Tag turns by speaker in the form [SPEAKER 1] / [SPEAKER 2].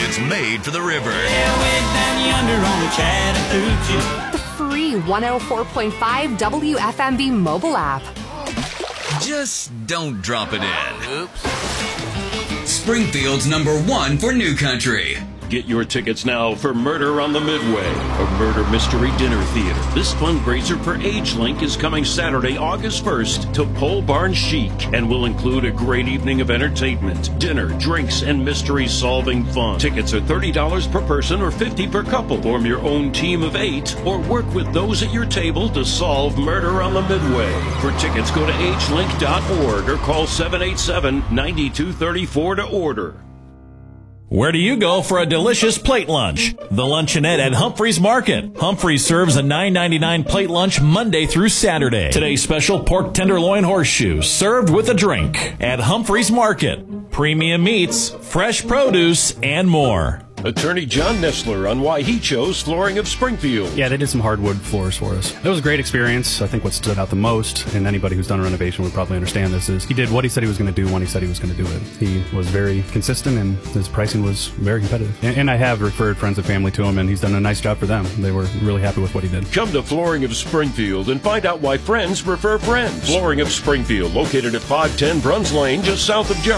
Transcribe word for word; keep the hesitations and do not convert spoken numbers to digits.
[SPEAKER 1] It's made for the river.
[SPEAKER 2] Yeah, way down yonder on the Chattahoochee.
[SPEAKER 3] The free one oh four point five W F M B mobile app.
[SPEAKER 1] Just don't drop it in.
[SPEAKER 4] Oops. Springfield's number one for New Country.
[SPEAKER 5] Get your tickets now for Murder on the Midway, a murder mystery dinner theater. This fundraiser for AgeLink is coming Saturday, August first to Pole Barn Chic and will include a great evening of entertainment, dinner, drinks, and mystery-solving fun. Tickets are thirty dollars per person or fifty dollars per couple. Form your own team of eight or work with those at your table to solve Murder on the Midway. For tickets, go to age link dot org or call seven eight seven, nine two three four to order.
[SPEAKER 6] Where do you go for a delicious plate lunch? The Luncheonette at Humphreys Market. Humphreys serves a nine ninety-nine plate lunch Monday through Saturday. Today's special pork tenderloin horseshoe served with a drink at Humphreys Market. Premium meats, fresh produce, and more.
[SPEAKER 5] Attorney John Nestler on why he chose Flooring of Springfield.
[SPEAKER 7] Yeah, they did some hardwood floors for us. It was a great experience. I think what stood out the most, and anybody who's done a renovation would probably understand this, is he did what he said he was going to do when he said he was going to do it. He was very consistent, and his pricing was very competitive. And, and I have referred friends and family to him, and he's done a nice job for them. They were really happy with what he did.
[SPEAKER 5] Come to Flooring of Springfield and find out why friends refer friends. Flooring of Springfield, located at five ten Bruns Lane, just south of Jefferson.